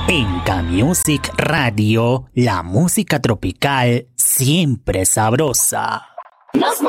En K-Music Radio, la música tropical siempre sabrosa.